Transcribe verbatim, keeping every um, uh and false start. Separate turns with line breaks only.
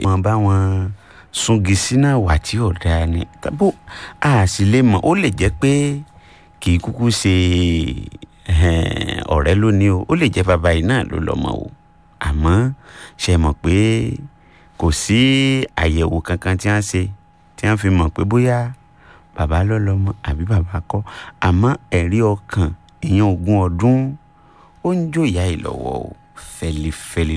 mọ bá wọn súngi sínú àwà tí ò dáa ni tàbó a sì lè mọ̀ ó lè jẹ́ pé kì í kúkú ṣe ọ̀rẹ́ lónìí o ó lè jẹ́ bàbá yìí náà ló lọ́mọ o àmọ́ ṣe mọ̀ pé kò sí àyẹ̀wò kankan tí wọ́n ṣe tí wọ́n fi mọ̀ pé bóyá bàbá ló lọ́mọ àbí bàbá kọ́ àmọ́ ẹ̀rí ọkàn ìyẹn ogún ọdún ó ń jó ìyá yìí lọ́wọ́ o fẹ́lifẹ́li